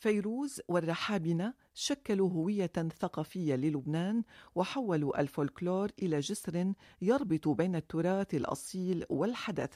فيروز والرحابنة شكلوا هوية ثقافية للبنان، وحولوا الفولكلور إلى جسر يربط بين التراث الأصيل والحداثة.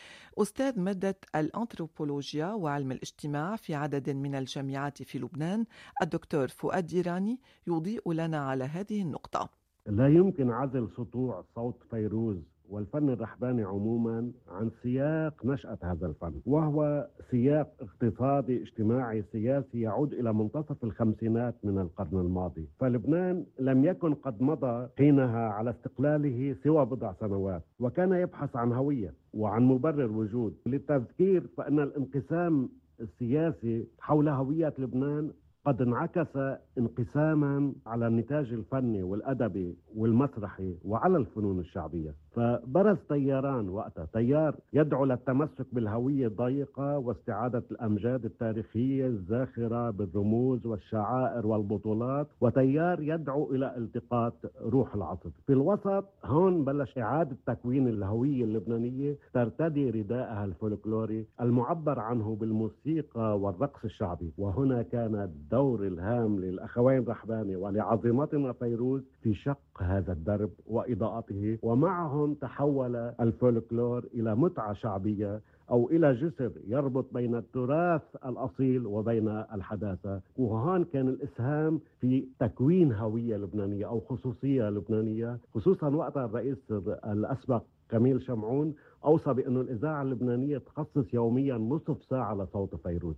أستاذ مادة الأنثروبولوجيا وعلم الاجتماع في عدد من الجامعات في لبنان، الدكتور فؤاد ديراني، يضيء لنا على هذه النقطة. لا يمكن عزل سطوع صوت فيروز والفن الرحباني عموما عن سياق نشأة هذا الفن، وهو سياق اقتصادي اجتماعي سياسي يعود إلى منتصف الخمسينات من القرن الماضي. فلبنان لم يكن قد مضى حينها على استقلاله سوى بضع سنوات، وكان يبحث عن هوية وعن مبرر وجود. للتذكير فإن الانقسام السياسي حول هوية لبنان قد انعكس انقساما على النتاج الفني والأدبي والمسرحي وعلى الفنون الشعبية. فبرز تياران وقتها، تيار يدعو للتمسك بالهوية الضيقة واستعادة الأمجاد التاريخية الزاخرة بالرموز والشعائر والبطولات، وتيار يدعو إلى التقاط روح العصر. في الوسط هون بلش إعادة تكوين الهوية اللبنانية ترتدي رداءها الفولكلوري المعبر عنه بالموسيقى والرقص الشعبي. وهنا كان الدور الهام للأخوين رحباني ولعظيمتنا فيروز في شق هذا الدرب وإضاءته، ومعهم تحول الفولكلور إلى متعة شعبية أو إلى جسر يربط بين التراث الأصيل وبين الحداثة. وهون كان الإسهام في تكوين هوية لبنانية أو خصوصية لبنانية، خصوصا وقت الرئيس الأسبق كميل شمعون أوصى بأن الإذاعة اللبنانية تخصص يوميا نصف ساعة لصوت فيروز.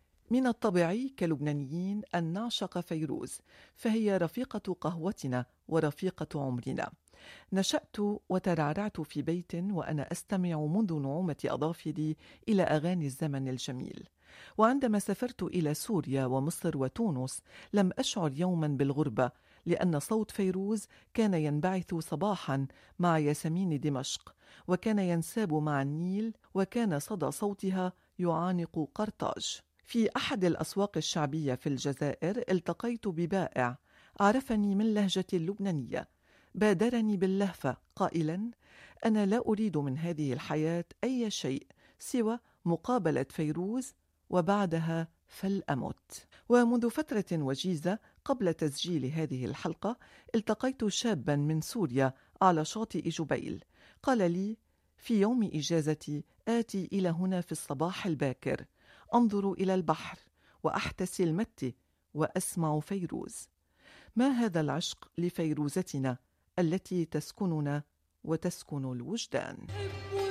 من الطبيعي كلبنانيين أن نعشق فيروز، فهي رفيقة قهوتنا ورفيقة عمرنا. نشأت وترعرعت في بيت وأنا أستمع منذ نعومة أظافري إلى أغاني الزمن الجميل. وعندما سافرت إلى سوريا ومصر وتونس لم أشعر يوما بالغربة، لأن صوت فيروز كان ينبعث صباحا مع ياسمين دمشق، وكان ينساب مع النيل، وكان صدى صوتها يعانق قرطاج. في أحد الأسواق الشعبية في الجزائر التقيت ببائع عرفني من لهجتي اللبنانية، بادرني باللهفة قائلا: أنا لا أريد من هذه الحياة أي شيء سوى مقابلة فيروز، وبعدها فلأمت. ومنذ فترة وجيزة قبل تسجيل هذه الحلقة التقيت شابا من سوريا على شاطئ جبيل، قال لي: في يوم إجازتي آتي إلى هنا في الصباح الباكر، أنظر إلى البحر وأحتسي المت وأسمع فيروز. ما هذا العشق لفيروزتنا التي تسكننا وتسكن الوجدان؟